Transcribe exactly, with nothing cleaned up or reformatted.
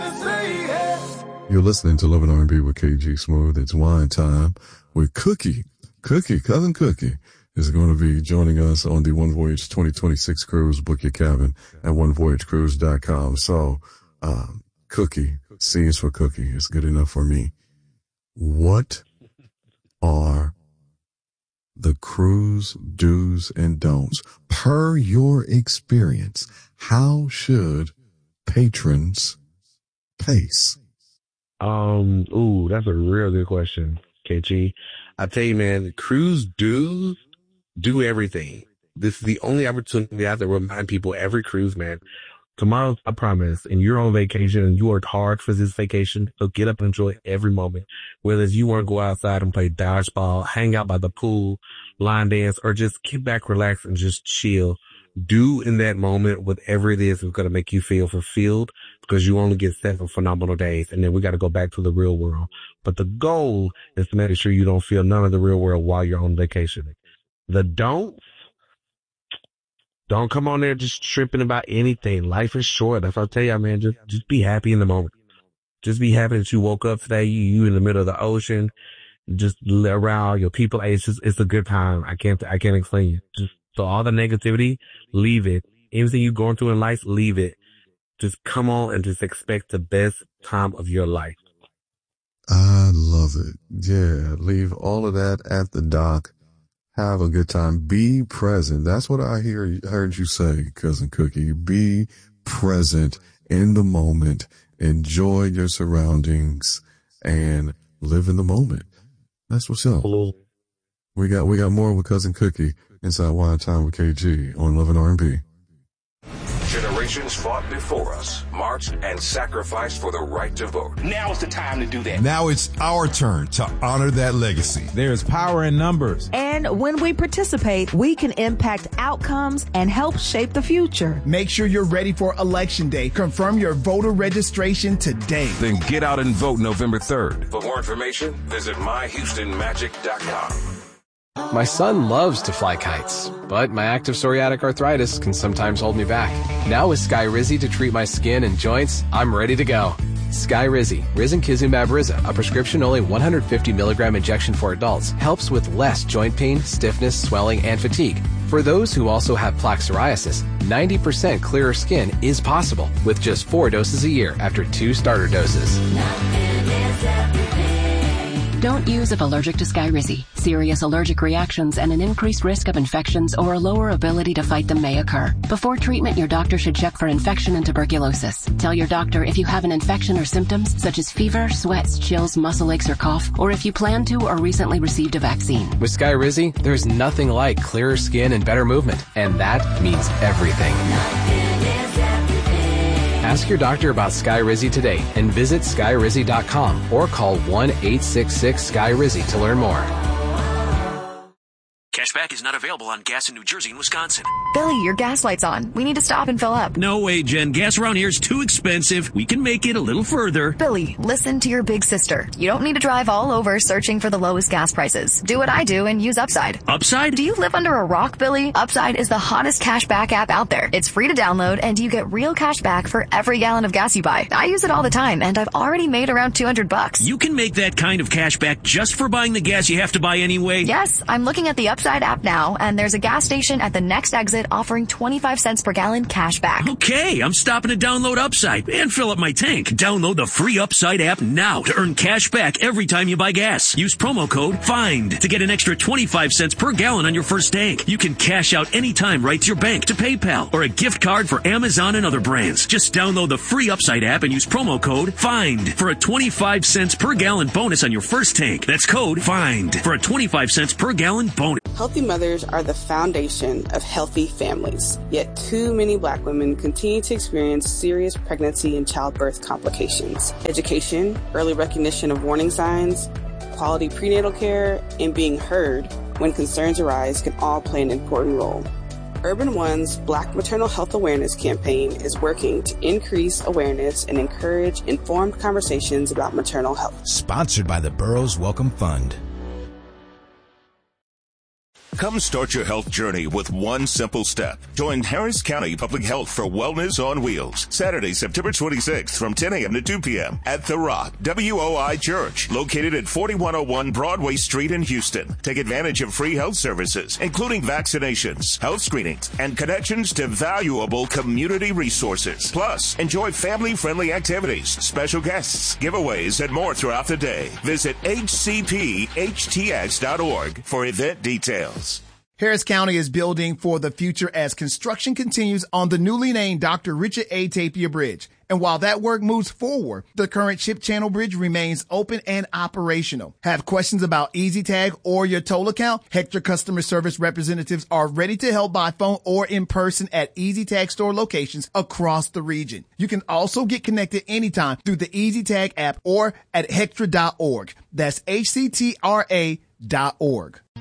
You're listening to Love and R and B with K G Smooth. It's wine time with Cookie. Cookie, Cousin Cookie, is going to be joining us on the One Voyage twenty twenty-six cruise. Book your cabin at one voyage cruise dot com. So, um, Cookie, C is for Cookie. It's good enough for me. What are the cruise do's and don'ts per your experience? How should patrons pace? Um, ooh, that's a real good question, K G. I tell you, man, cruise do do everything. This is the only opportunity I have to remind people every cruise, man. Tomorrow, I promise, and you're on vacation and you worked hard for this vacation, so get up and enjoy every moment. Whether it's you want to go outside and play dodgeball, hang out by the pool, line dance, or just kick back, relax, and just chill. Do in that moment whatever it is that's going to make you feel fulfilled, because you only get seven phenomenal days, and then we got to go back to the real world. But the goal is to make sure you don't feel none of the real world while you're on vacation. The don'ts, don't come on there just tripping about anything. Life is short. That's what I tell you, man. Just, just be happy in the moment. Just be happy that you woke up today. You, you in the middle of the ocean, just around your people. It's just, it's a good time. I can't, I can't explain it. Just, so all the negativity, leave it. Anything you're going through in life, leave it. Just come on and just expect the best time of your life. I love it. Yeah, leave all of that at the dock. Have a good time. Be present. That's what I hear heard you say, Cousin Cookie. Be present in the moment. Enjoy your surroundings and live in the moment. That's what's up. We got we got more with Cousin Cookie inside Wine Time with K G on Love and R and B. Generations fought before us, marched and sacrificed for the right to vote. Now is the time to do that. Now it's our turn to honor that legacy. There's power in numbers. And when we participate, we can impact outcomes and help shape the future. Make sure you're ready for Election Day. Confirm your voter registration today. Then get out and vote November third. For more information, visit my houston magic dot com. My son loves to fly kites, but my active psoriatic arthritis can sometimes hold me back. Now with Skyrizi to treat my skin and joints, I'm ready to go. Skyrizi, Risankizumab Riza, a prescription-only one hundred fifty milligram injection for adults, helps with less joint pain, stiffness, swelling, and fatigue. For those who also have plaque psoriasis, ninety percent clearer skin is possible with just four doses a year after two starter doses. Don't use if allergic to Skyrizi. Serious allergic reactions and an increased risk of infections or a lower ability to fight them may occur. Before treatment, your doctor should check for infection and tuberculosis. Tell your doctor if you have an infection or symptoms such as fever, sweats, chills, muscle aches, or cough, or if you plan to or recently received a vaccine. With Skyrizi, there's nothing like clearer skin and better movement, and that means everything. Ask your doctor about Skyrizi today and visit skyrizi dot com or call one eight six six Sky Rizzy to learn more. Cashback is not available on gas in New Jersey and Wisconsin. Billy, your gas light's on. We need to stop and fill up. No way, Jen. Gas around here is too expensive. We can make it a little further. Billy, listen to your big sister. You don't need to drive all over searching for the lowest gas prices. Do what I do and use Upside. Upside? Do you live under a rock, Billy? Upside is the hottest cashback app out there. It's free to download and you get real cash back for every gallon of gas you buy. I use it all the time and I've already made around two hundred bucks. You can make that kind of cash back just for buying the gas you have to buy anyway? Yes, I'm looking at the Upside app now, and there's a gas station at the next exit offering twenty-five cents per gallon cash back. Okay, I'm stopping to download Upside and fill up my tank. Download the free Upside app now to earn cash back every time you buy gas. Use promo code FIND to get an extra twenty-five cents per gallon on your first tank. You can cash out anytime right to your bank, to PayPal, or a gift card for Amazon and other brands. Just download the free Upside app and use promo code FIND for a twenty-five cents per gallon bonus on your first tank. That's code FIND for a twenty-five cents per gallon bonus. Healthy mothers are the foundation of healthy families. Yet too many Black women continue to experience serious pregnancy and childbirth complications. Education, early recognition of warning signs, quality prenatal care, and being heard when concerns arise can all play an important role. Urban One's Black Maternal Health Awareness campaign is working to increase awareness and encourage informed conversations about maternal health. Sponsored by the Burroughs Welcome Fund. Come start your health journey with one simple step. Join Harris County Public Health for Wellness on Wheels, Saturday, September twenty-sixth from ten a.m. to two p.m. at The Rock W O I Church, located at forty-one oh one Broadway Street in Houston. Take advantage of free health services, including vaccinations, health screenings, and connections to valuable community resources. Plus, enjoy family-friendly activities, special guests, giveaways, and more throughout the day. Visit H C P H T X dot org for event details. Harris County is building for the future as construction continues on the newly named Doctor Richard A. Tapia Bridge. And while that work moves forward, the current Ship Channel Bridge remains open and operational. Have questions about EasyTag or your toll account? Hector customer service representatives are ready to help by phone or in person at EasyTag store locations across the region. You can also get connected anytime through the EasyTag app or at hectra dot org. That's H C T R A dot org.